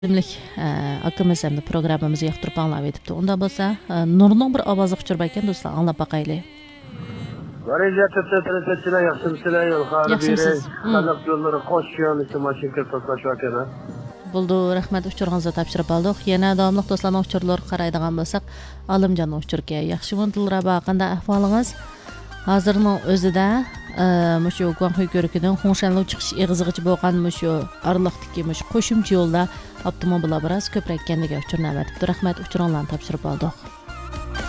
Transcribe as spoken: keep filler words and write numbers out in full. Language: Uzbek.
Bilimlik akımız hem de programımızı yoqtirib anlab etibdi. Unda bo'lsa, Nurning bir ovozi quchirib ekan do'stlar, anglab baqaylik. Variyatı tetretçiler yaxşımsılar yol xarı biri. Yaxshimsiz. Qanaq yo'llari qo'shgan işte mashinka to'plash vakana. Bo'ldi, rahmat uchirganingizga topshirib oldik. Yana davomli do'stlarning uchurlar qaraydigan bo'lsak, Alimjon uchurga yaxshimon Dilraba qanday ahvolingiz? Hozirning o'zida mushu Guangxi ko'rikidan Xongshanlu chiqish eg'izigacha bo'lgan mushu araliqdagi mushu qo'shimcha yo'lda avtomobillar biroz ko'prayotganiga uchurnamatibdi. Rahmat uchurlarni topshirib oldik.